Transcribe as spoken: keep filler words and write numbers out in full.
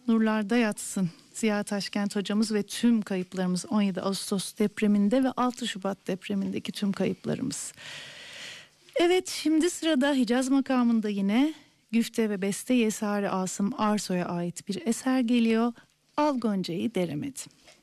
nurlarda yatsın Ziya Taşkent hocamız ve tüm kayıplarımız, on yedi Ağustos depreminde ve altı Şubat depremindeki tüm kayıplarımız. Evet, şimdi sırada Hicaz makamında yine güfte ve beste Yesari Asım Arsoy'a ait bir eser geliyor. Al Gonca'yı deremedim.